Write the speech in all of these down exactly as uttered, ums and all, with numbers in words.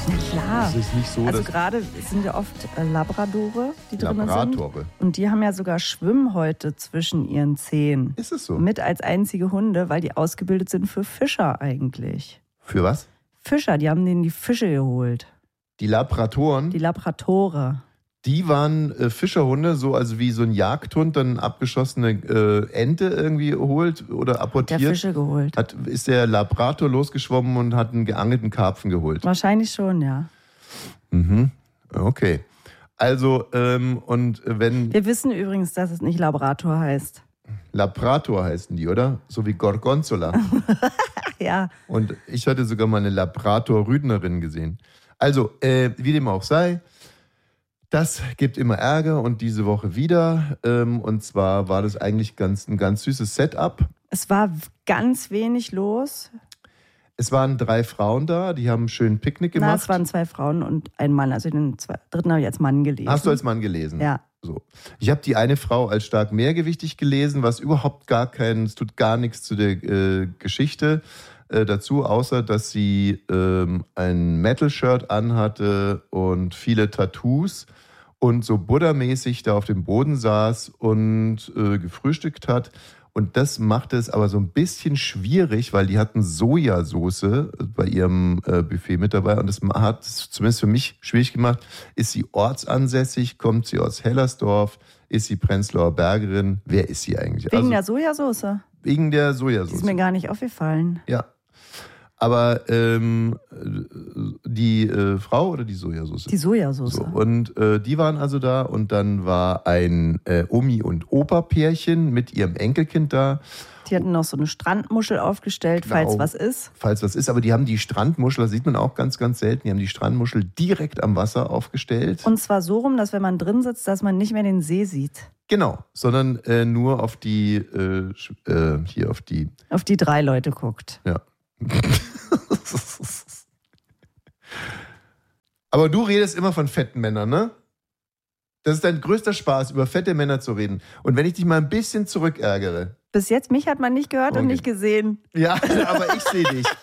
Klar. Es ist nicht so, also dass gerade sind ja oft äh, Labradore, die drin sind. Labradore. Und die haben ja sogar Schwimmhäute zwischen ihren Zehen. Ist es so? Mit als einzige Hunde, weil die ausgebildet sind für Fischer eigentlich. Für was? Fischer, die haben denen die Fische geholt. Die Labratoren, Die die, Labradore. waren äh, Fischerhunde, so also wie so ein Jagdhund dann abgeschossene äh, Ente irgendwie holt oder Der apportiert. Fische geholt. Hat, ist der Labrador losgeschwommen und hat einen geangelten Karpfen geholt. Wahrscheinlich schon, ja. Mhm. Okay. Also, ähm, und wenn Wir wissen übrigens, dass es nicht Labrador heißt. Labrador heißen die, oder? So wie Gorgonzola. Ja. Und ich hatte sogar mal eine Labrador-Rüdnerin gesehen. Also, äh, wie dem auch sei, das gibt immer Ärger und diese Woche wieder. Ähm, und zwar war das eigentlich ganz, ein ganz süßes Setup. Es war ganz wenig los. Es waren drei Frauen da, die haben schön Picknick gemacht. Na, es waren zwei Frauen und ein Mann. Also den zwei, dritten habe ich als Mann gelesen. Hast du als Mann gelesen? Ja. So. Ich habe die eine Frau als stark mehrgewichtig gelesen, was überhaupt gar kein, es tut gar nichts zu der äh, Geschichte äh, dazu, außer dass sie ähm, ein Metal-Shirt anhatte und viele Tattoos und so buddhamäßig da auf dem Boden saß und äh, gefrühstückt hat. Und das machte es aber so ein bisschen schwierig, weil die hatten Sojasauce bei ihrem äh, Buffet mit dabei. Und das hat es zumindest für mich schwierig gemacht. Ist sie ortsansässig? Kommt sie aus Hellersdorf? Ist sie Prenzlauer Bergerin? Wer ist sie eigentlich? Wegen also, der Sojasauce. wegen der Die Sojasauce. ist mir gar nicht aufgefallen. Ja. Aber ähm, die äh, Frau oder die Sojasauce? Die Sojasauce. So, und äh, die waren also da und dann war ein äh, Omi- und Opa-Pärchen mit ihrem Enkelkind da. Die hatten noch so eine Strandmuschel aufgestellt, Genau. falls was ist. Falls was ist, aber die haben die Strandmuschel, das sieht man auch ganz, ganz selten, die haben die Strandmuschel direkt am Wasser aufgestellt. Und zwar so rum, dass wenn man drin sitzt, dass man nicht mehr den See sieht. Genau, sondern äh, nur auf die, äh, äh, hier auf die, Auf die drei Leute guckt. ja. Aber du redest immer von fetten Männern, ne? Das ist dein größter Spaß, über fette Männer zu reden. Und wenn ich dich mal ein bisschen zurückärgere. Bis jetzt, mich hat man nicht gehört Okay. und nicht gesehen. Ja, aber ich sehe dich.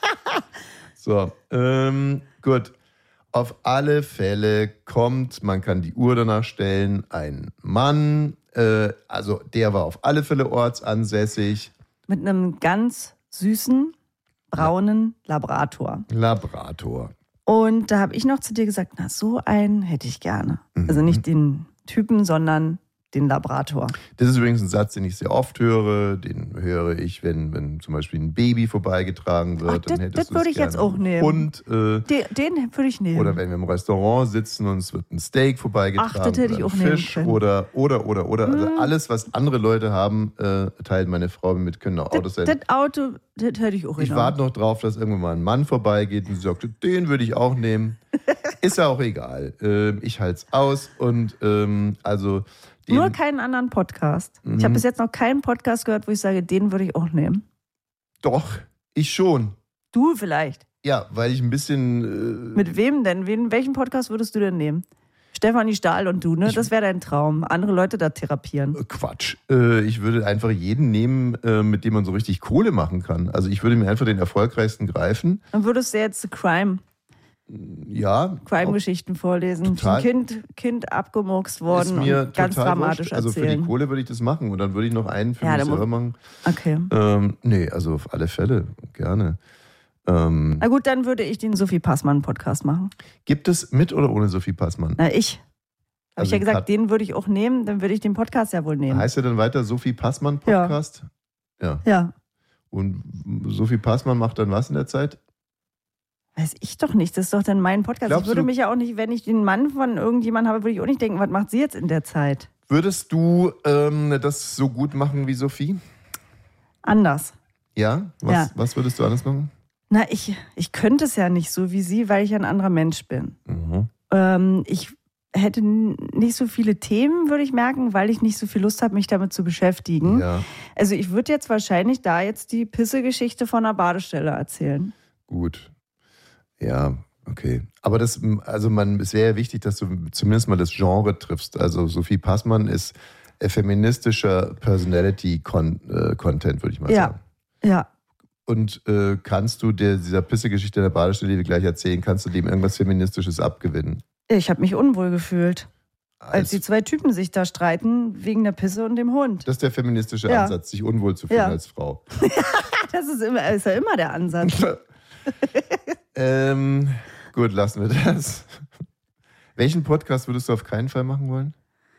So, ähm, gut. Auf alle Fälle kommt, man kann die Uhr danach stellen, ein Mann, äh, also der war auf alle Fälle ortsansässig. Mit einem ganz süßen, braunen Labrador. Labrador. Und da habe ich noch zu dir gesagt, na, so einen hätte ich gerne. Mhm. Also nicht den Typen, sondern den Labrador. Das ist übrigens ein Satz, den ich sehr oft höre. Den höre ich, wenn, wenn zum Beispiel ein Baby vorbeigetragen wird. Ach, das- dann hättest das du würde es ich jetzt gerne. auch nehmen. Und, äh, Den, den würde ich nehmen. oder wenn wir im Restaurant sitzen und es wird ein Steak vorbeigetragen. Ach, das hätte ich oder auch ein nehmen Fisch können. Oder, oder, oder, oder. Also Mm. alles, was andere Leute haben, äh, teilt meine Frau mit, können auch Autos das, sein. das Auto, das hätte ich auch Ich genommen. warte noch drauf, dass irgendwann mal ein Mann vorbeigeht und sie sagt, den würde ich auch nehmen. Ist ja auch egal. Ähm, ich halte es aus und ähm, also den, Nur keinen anderen Podcast. Ich Mhm. habe bis jetzt noch keinen Podcast gehört, wo ich sage, den würde ich auch nehmen. doch, ich schon. Du vielleicht. Ja, weil ich ein bisschen äh, Mit wem denn? Wen, welchen Podcast würdest du denn nehmen? Stefanie Stahl und du, ne? Ich- Das wäre dein Traum. Andere Leute da therapieren. Quatsch. Äh, ich würde einfach jeden nehmen, äh, mit dem man so richtig Kohle machen kann. Also ich würde mir einfach den erfolgreichsten greifen. Dann würdest du jetzt Crime, Ja, Crime-Geschichten vorlesen. Total. Ein Kind, kind abgemurkst ist worden mir und ganz total dramatisch wurscht. Also für die erzählen. Kohle würde ich das machen und dann würde ich noch einen für Ja, mich da mu- selber machen. Okay. Ähm, nee, also auf alle Fälle, gerne. Ähm, Na gut, dann würde ich den Sophie Passmann-Podcast machen. gibt es mit oder ohne Sophie Passmann? Na, ich. Habe Also ich ja gesagt, hat- den würde ich auch nehmen, dann würde ich den Podcast ja wohl nehmen. Heißt er dann weiter Sophie Passmann Podcast? Ja. Ja. Und Sophie Passmann macht dann was in der Zeit? Weiß ich doch nicht, das ist doch dann mein Podcast. Glaubst ich würde du- mich ja auch nicht, wenn ich den Mann von irgendjemandem habe, würde ich auch nicht denken, was macht sie jetzt in der Zeit? Würdest du ähm, das so gut machen wie Sophie? Anders. Ja? Was, Ja. was würdest du anders machen? Na, ich, ich könnte es ja nicht so wie sie, weil ich ein anderer Mensch bin. Mhm. Ähm, ich hätte n- nicht so viele Themen, würde ich merken, weil ich nicht so viel Lust habe, mich damit zu beschäftigen. Ja, Also ich würde jetzt wahrscheinlich da jetzt die Pisse-Geschichte von einer Badestelle erzählen. gut. Ja, okay. Aber das, also man, es wäre ja wichtig, dass du zumindest mal das Genre triffst. Also Sophie Passmann ist äh, feministischer Personality-Content, würde ich mal Ja. sagen. Ja. Und äh, kannst du der, dieser Pissegeschichte in der Badestelle, die wir gleich erzählen, kannst du dem irgendwas Feministisches abgewinnen? Ich habe mich unwohl gefühlt, als, als die zwei Typen sich da streiten wegen der Pisse und dem Hund. Das ist der feministische Ja. Ansatz, sich unwohl zu fühlen Ja. als Frau. Das ist, immer, ist ja immer der Ansatz. ähm, gut, lassen wir das. Welchen Podcast würdest du auf keinen Fall machen wollen?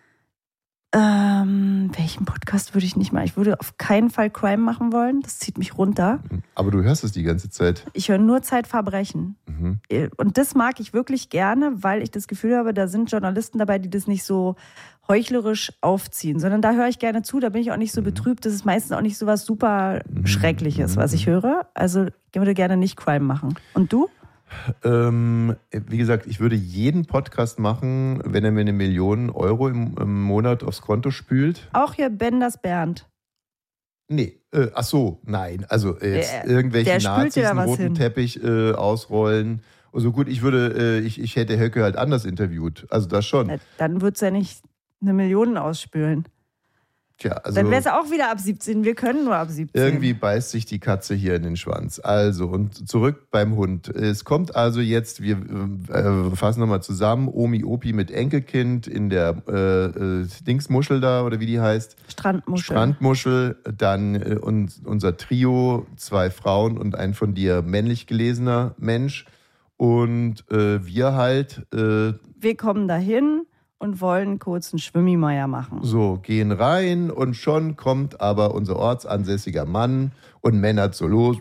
Ähm, welchen Podcast würde ich nicht mal? Ich würde auf keinen Fall Crime machen wollen. Das zieht mich runter. Aber du hörst es die ganze Zeit. Ich höre nur Zeitverbrechen. Mhm. Und das mag ich wirklich gerne, weil ich das Gefühl habe, da sind Journalisten dabei, die das nicht so heuchlerisch aufziehen, sondern da höre ich gerne zu, da bin ich auch nicht so betrübt. Das ist meistens auch nicht so was super Schreckliches, was ich höre. Also ich würde gerne nicht Crime machen. Und du? Ähm, wie gesagt, ich würde jeden Podcast machen, wenn er mir eine Million Euro im, im Monat aufs Konto spült. Auch hier Benders Bernd. Nee, äh, ach so, nein. Also äh, jetzt Der- irgendwelche der spült Nazis dir da einen was roten hin. Teppich äh, ausrollen. Also gut, ich würde, äh, ich, ich hätte Höcke halt anders interviewt. Also das schon. Na, dann würdest du ja nicht eine Million ausspülen. Tja, also Dann wäre es auch wieder ab siebzehn. Wir können nur ab siebzehn. irgendwie beißt sich die Katze hier in den Schwanz. Also, und zurück beim Hund. Es kommt also jetzt, wir äh, fassen nochmal zusammen, Omi Opi mit Enkelkind in der äh, äh, Dingsmuschel da, oder wie die heißt. Strandmuschel. Strandmuschel, dann äh, uns, unser Trio, zwei Frauen und ein von dir männlich gelesener Mensch. Und äh, wir halt äh, Wir kommen dahin und wollen kurz einen Schwimmimeier machen. so gehen rein und schon kommt aber unser ortsansässiger Mann und männert so los.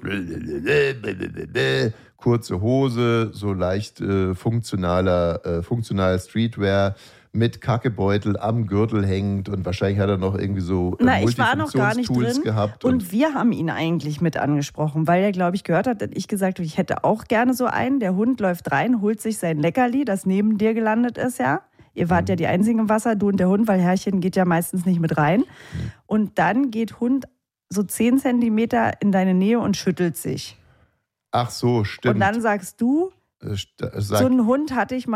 Kurze Hose, so leicht äh, funktionaler, äh, funktional Streetwear mit Kackebeutel am Gürtel hängend und wahrscheinlich hat er noch irgendwie so äh, Na, ich war noch gar nicht Multifunktionstools drin. gehabt. Und wir haben ihn eigentlich mit angesprochen, weil er, glaube ich, gehört hat, dass ich gesagt habe, ich hätte auch gerne so einen. Der Hund läuft rein, holt sich sein Leckerli, das neben dir gelandet ist, ja. Ihr wart ja die Einzigen im Wasser, du und der Hund, weil Herrchen geht ja meistens nicht mit rein. Und dann geht Hund so zehn Zentimeter in deine Nähe und schüttelt sich. Ach so, stimmt. Und dann sagst du, Äh, st- so sag, einen Hund hatte ich mal